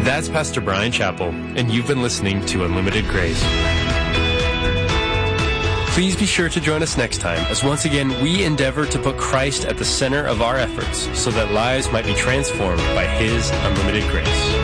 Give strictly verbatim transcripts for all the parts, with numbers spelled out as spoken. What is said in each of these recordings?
That's Pastor Brian Chappell, and you've been listening to Unlimited Grace. Please be sure to join us next time, as once again we endeavor to put Christ at the center of our efforts so that lives might be transformed by His unlimited grace.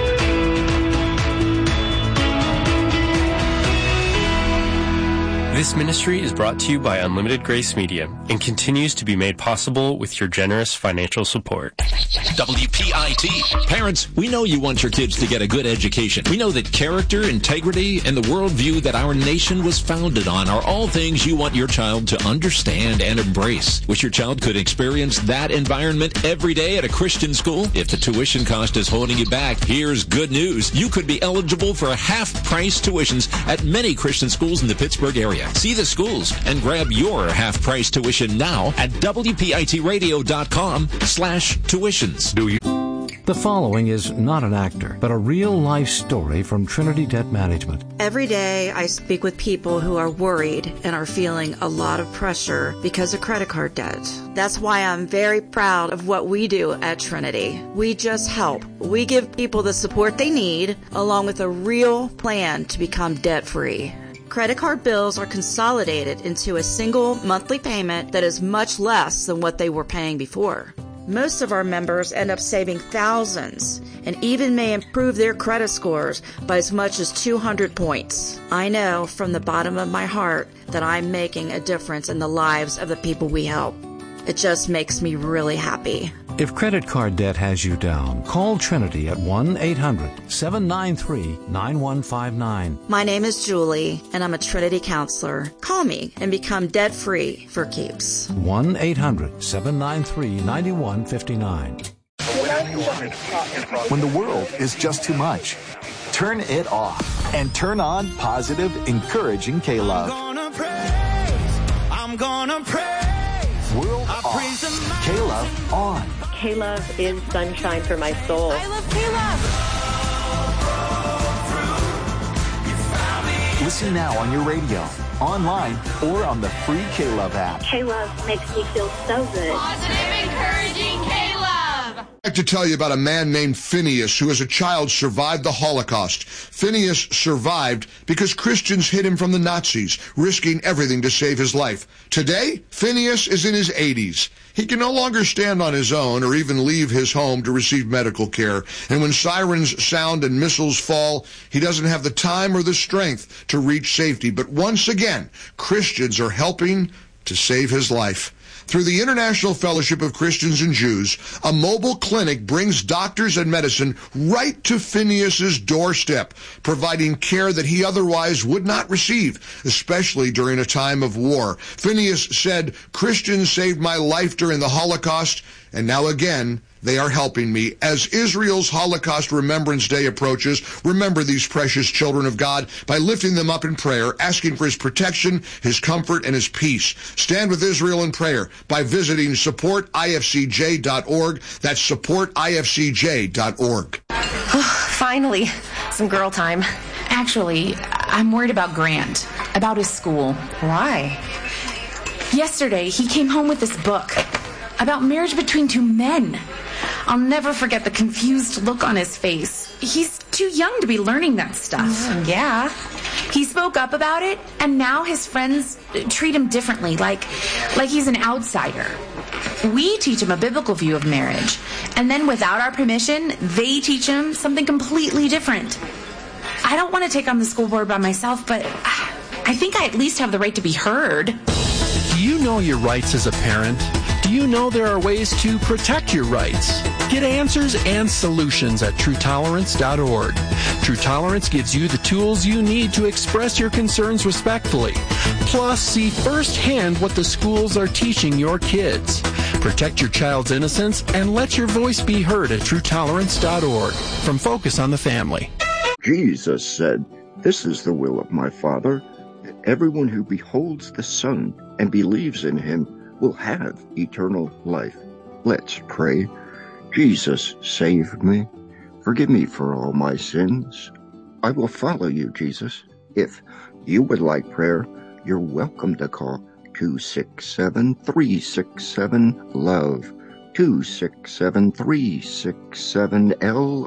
This ministry is brought to you by Unlimited Grace Media and continues to be made possible with your generous financial support. W P I T. Parents, we know you want your kids to get a good education. We know that character, integrity, and the worldview that our nation was founded on are all things you want your child to understand and embrace. Wish your child could experience that environment every day at a Christian school? If the tuition cost is holding you back, here's good news. You could be eligible for half-price tuitions at many Christian schools in the Pittsburgh area. See the schools and grab your half-price tuition now at W P I T radio dot com slash tuitions. Do you? The following is not an actor, but a real-life story from Trinity Debt Management. Every day I speak with people who are worried and are feeling a lot of pressure because of credit card debt. That's why I'm very proud of what we do at Trinity. We just help. We give people the support they need, along with a real plan to become debt-free. Credit card bills are consolidated into a single monthly payment that is much less than what they were paying before. Most of our members end up saving thousands and even may improve their credit scores by as much as two hundred points. I know from the bottom of my heart that I'm making a difference in the lives of the people we help. It just makes me really happy. If credit card debt has you down, call Trinity at one eight hundred seven nine three nine one five nine. My name is Julie, and I'm a Trinity counselor. Call me and become debt-free for keeps. one eight hundred seven nine three nine one five nine. When the world is just too much, turn it off and turn on positive, encouraging K-Love. I'm gonna praise. I'm gonna praise. World I off. Praise K-Love on. K-Love is sunshine for my soul. I love K-Love. Listen now on your radio, online, or on the free K-Love app. K-Love makes me feel so good. Positive, encouraging K-Love. I'd like to tell you about a man named Phineas who as a child survived the Holocaust. Phineas survived because Christians hid him from the Nazis, risking everything to save his life. Today, Phineas is in his eighties. He can no longer stand on his own or even leave his home to receive medical care. And when sirens sound and missiles fall, he doesn't have the time or the strength to reach safety. But once again, Christians are helping to save his life. Through the International Fellowship of Christians and Jews, a mobile clinic brings doctors and medicine right to Phineas's doorstep, providing care that he otherwise would not receive, especially during a time of war. Phineas said, "Christians saved my life during the Holocaust, and now again, they are helping me." As Israel's Holocaust Remembrance Day approaches, remember these precious children of God by lifting them up in prayer, asking for His protection, His comfort, and His peace. Stand with Israel in prayer by visiting support I F C J dot org. That's support I F C J dot org. Finally, some girl time. Actually, I'm worried about Grant, about his school. Why? Yesterday, he came home with this book about marriage between two men. I'll never forget the confused look on his face. He's too young to be learning that stuff. Mm, yeah. He spoke up about it, and now his friends treat him differently, like, like he's an outsider. We teach him a biblical view of marriage, and then without our permission, they teach him something completely different. I don't want to take on the school board by myself, but I think I at least have the right to be heard. Do you know your rights as a parent? Do you know there are ways to protect your rights? Get answers and solutions at true tolerance dot org. True Tolerance gives you the tools you need to express your concerns respectfully. Plus, see firsthand what the schools are teaching your kids. Protect your child's innocence and let your voice be heard at true tolerance dot org. From Focus on the Family. Jesus said, "This is the will of my Father, that everyone who beholds the Son and believes in Him will have eternal life." Let's pray. Jesus, save me. Forgive me for all my sins. I will follow you, Jesus. If you would like prayer, you're welcome to call two six seven, three six seven, LOVE, two six seven, three six seven, L